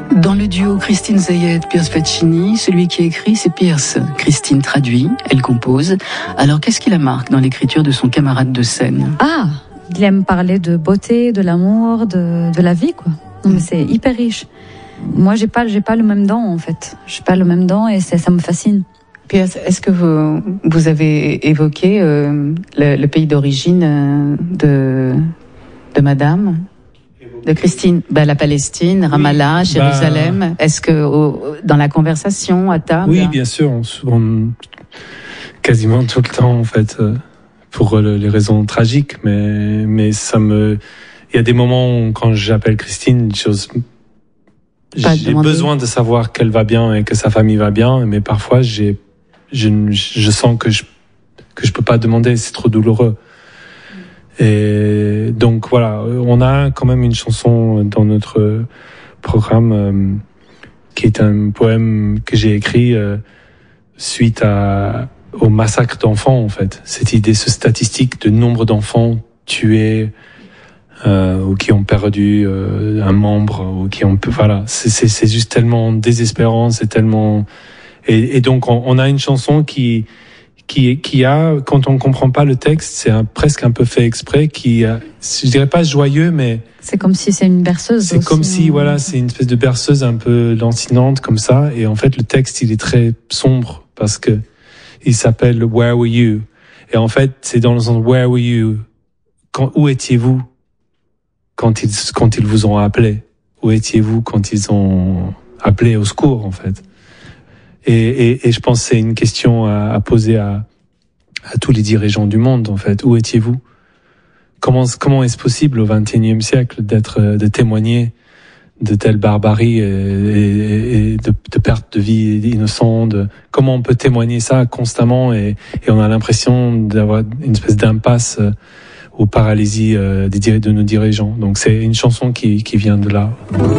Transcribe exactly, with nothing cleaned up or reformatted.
Dans le duo Christine Zayed-Pierce Faccini, celui qui écrit, c'est Pierce. Christine traduit, elle compose. Alors, qu'est-ce qui la marque dans l'écriture de son camarade de scène? Ah, il aime parler de beauté, de l'amour, de, de la vie, quoi. Non, mais c'est hyper riche. Moi, j'ai pas, j'ai pas le même don, en fait. J'ai pas le même don et c'est, ça me fascine. Pierce, est-ce que vous, vous avez évoqué euh, le, le pays d'origine euh, de, de Madame, de Christine, bah, la Palestine, Ramallah, oui, Jérusalem. Bah... Est-ce que au, dans la conversation à table? Oui, bien sûr, on, on, quasiment tout le temps en fait, pour les raisons tragiques, mais mais ça me, il y a des moments où, quand j'appelle Christine, j'ose, j'ai besoin de savoir qu'elle va bien et que sa famille va bien, mais parfois j'ai, je, je sens que je que je peux pas demander, c'est trop douloureux. Et donc voilà, on a quand même une chanson dans notre programme euh, qui est un poème que j'ai écrit euh, suite à, au massacre d'enfants en fait. Cette idée, ce statistique de nombre d'enfants tués euh, ou qui ont perdu euh, un membre ou qui ont, voilà, c'est, c'est, c'est juste tellement désespérant, c'est tellement et, et donc on, on a une chanson qui qui qui a, quand on comprend pas le texte, c'est un, presque un peu fait exprès, qui a, je dirais pas joyeux, mais c'est comme si c'est une berceuse. C'est aussi, comme si, voilà, c'est une espèce de berceuse un peu lancinante comme ça, et en fait le texte il est très sombre parce que il s'appelle Where Were You, et en fait c'est dans le sens Where Were You, quand, où étiez-vous quand ils quand ils vous ont appelé, où étiez-vous quand ils ont appelé au secours en fait. Et, et, et je pense que c'est une question à, à poser à, à tous les dirigeants du monde, en fait. Où étiez-vous? Comment, comment est-ce possible au vingt et unième siècle d'être, de témoigner de telle barbarie et, et, et de, de perte de vie innocente? Comment on peut témoigner ça constamment et, et on a l'impression d'avoir une espèce d'impasse ou paralysie des, de nos dirigeants. Donc c'est une chanson qui, qui vient de là.